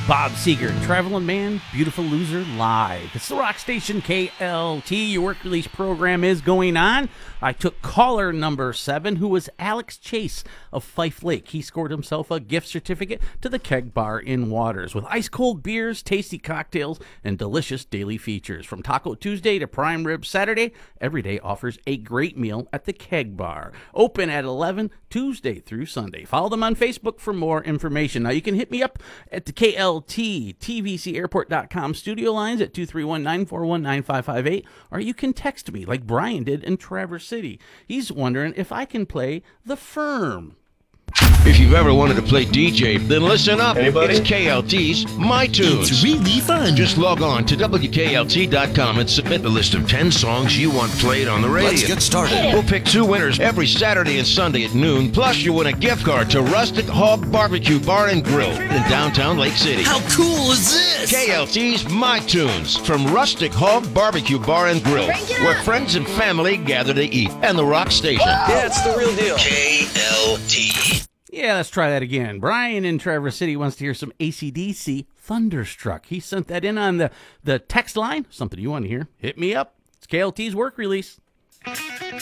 Bob Seger, Traveling Man, Beautiful Loser, live. It's the rock station KLT. Your work release program is going on. I took caller number 7, who was Alex Chase of Fife Lake. He scored himself a gift certificate to the Keg Bar in Waters with ice-cold beers, tasty cocktails, and delicious daily features. From Taco Tuesday to Prime Rib Saturday, every day offers a great meal at the Keg Bar. Open at 11, Tuesday through Sunday. Follow them on Facebook for more information. Now, you can hit me up at the KLT TVCAirport.com studio lines at 231-941-9558, or you can text me like Brian did in Traverse City. He's wondering if I can play The Firm. If you've ever wanted to play DJ, then listen up. Anybody? It's KLT's My Tunes. It's really fun. Just log on to WKLT.com and submit the list of 10 songs you want played on the radio. Let's get started. We'll pick 2 winners every Saturday and Sunday at noon. Plus, you win a gift card to Rustic Hog Barbecue Bar and Grill in downtown Lake City. How cool is this? KLT's My Tunes from Rustic Hog Barbecue Bar and Grill, where friends and family gather to eat, and the Rock Station. Yeah, it's the real deal. KLT. Yeah, let's try that again. Brian in Traverse City wants to hear some AC/DC Thunderstruck. He sent that in on the text line. Something you want to hear. Hit me up. It's KLT's work release.